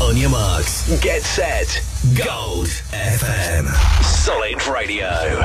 On your marks, get set, Gold FM. Solid Radio.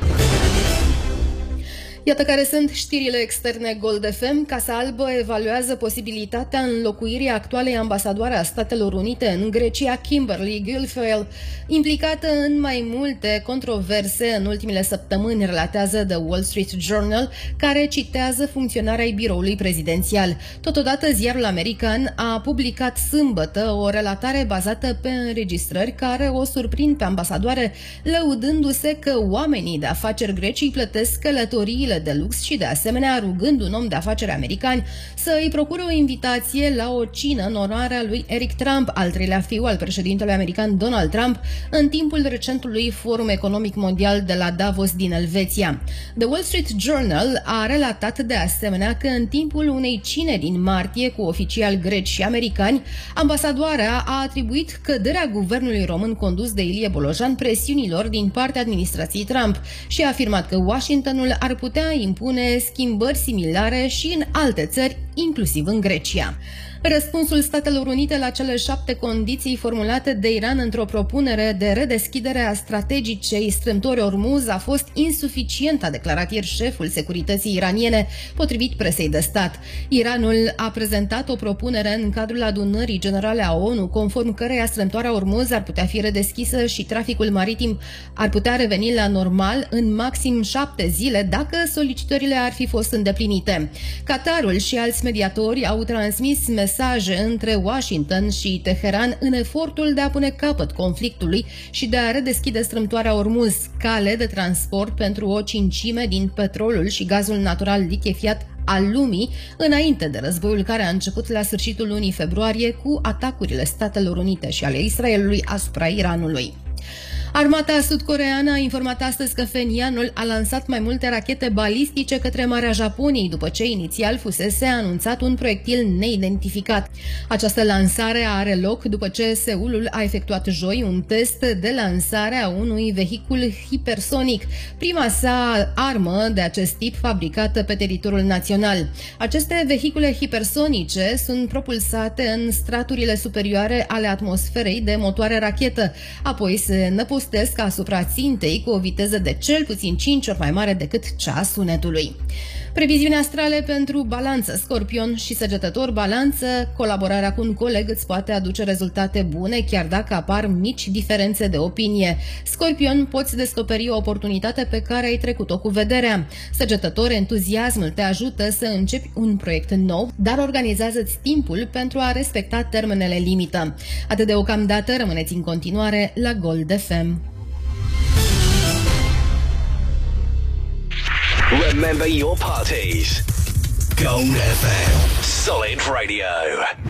Iată care sunt știrile externe Gold FM. Casa Albă evaluează posibilitatea înlocuirii actualei ambasadoare a Statelor Unite în Grecia, Kimberly Guilfoyle, implicată în mai multe controverse în ultimele săptămâni, relatează The Wall Street Journal, care citează funcționarea biroului prezidențial. Totodată, ziarul american a publicat sâmbătă o relatare bazată pe înregistrări care o surprind pe ambasadoare, lăudându-se că oamenii de afaceri greci îi plătesc călătoriile de lux și, de asemenea, rugând un om de afaceri american să îi procure o invitație la o cină în onoarea lui Eric Trump, al treilea fiu al președintelui american Donald Trump, în timpul recentului Forum Economic Mondial de la Davos din Elveția. The Wall Street Journal a relatat de asemenea că în timpul unei cine din martie cu oficiali greci și americani, ambasadoarea a atribuit căderea guvernului român condus de Ilie Bolojan presiunilor din partea administrației Trump și a afirmat că Washingtonul ar putea impune schimbări similare și în alte țări, inclusiv în Grecia. Răspunsul Statelor Unite la cele 7 condiții formulate de Iran într-o propunere de redeschidere a strategicei strâmtori Ormuz a fost insuficient, a declarat ieri șeful securității iraniene, potrivit presei de stat. Iranul a prezentat o propunere în cadrul adunării generale a ONU, conform căreia strâmtoarea Ormuz ar putea fi redeschisă și traficul maritim ar putea reveni la normal în maxim 7 zile dacă solicitările ar fi fost îndeplinite. Qatarul și alți mediatori au transmis mesaje între Washington și Teheran în efortul de a pune capăt conflictului și de a redeschide strâmtoarea Ormuz, cale de transport pentru o cincime din petrolul și gazul natural lichefiat al lumii, înainte de războiul care a început la sfârșitul lunii februarie cu atacurile Statelor Unite și ale Israelului asupra Iranului. Armata sud-coreeană a informat astăzi că Phenianul a lansat mai multe rachete balistice către Marea Japoniei, după ce inițial fusese anunțat un proiectil neidentificat. Această lansare are loc după ce Seulul a efectuat joi un test de lansare a unui vehicul hipersonic, prima sa armă de acest tip fabricată pe teritoriul național. Aceste vehicule hipersonice sunt propulsate în straturile superioare ale atmosferei de motoare rachetă, apoi se năpostesc asupra țintei cu o viteză de cel puțin 5 ori mai mare decât cea a sunetului. Previziuni astrale pentru Balanță, Scorpion și Săgetător. Balanță, colaborarea cu un coleg îți poate aduce rezultate bune, chiar dacă apar mici diferențe de opinie. Scorpion, poți descoperi o oportunitate pe care ai trecut-o cu vederea. Săgetător, entuziasmul te ajută să începi un proiect nou, dar organizează-ți timpul pentru a respecta termenele limită. Atât deocamdată, rămâneți în continuare la Gold FM. Remember your parties. Gold FM. Solid Radio.